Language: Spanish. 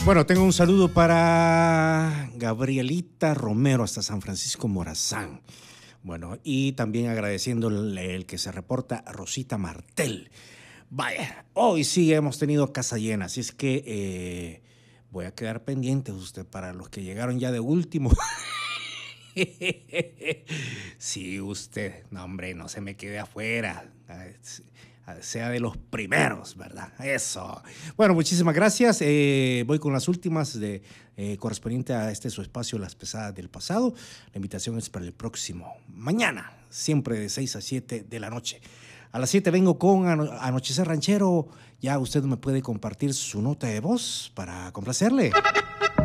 Bueno, tengo un saludo para Gabrielita Romero hasta San Francisco Morazán. Bueno, y también agradeciéndole el que se reporta a Rosita Martel. Vaya, hoy sí hemos tenido casa llena, así es que voy a quedar pendiente de usted para los que llegaron ya de último. Sí, usted, no hombre, no se me quede afuera, sea de los primeros, ¿verdad? Eso. Bueno, muchísimas gracias. Voy con las últimas correspondiente a su espacio, Las Pesadas del Pasado. La invitación es para el próximo mañana, siempre de 6 a 7 de la noche. A las 7 vengo con Anochecer Ranchero. Ya usted me puede compartir su nota de voz para complacerle.